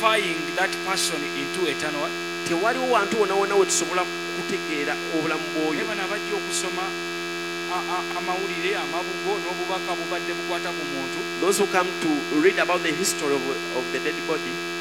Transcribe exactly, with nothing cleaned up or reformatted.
identifying that person into eternal. Tewaliwo wantu wonna wonna we tusobola kutegeera obulamu bw'oyo. Naye bano abajja okusoma amawulire amabugo n'obubaka bubadde bukwata ku muntu. Those who come to read about the history of, of the dead body,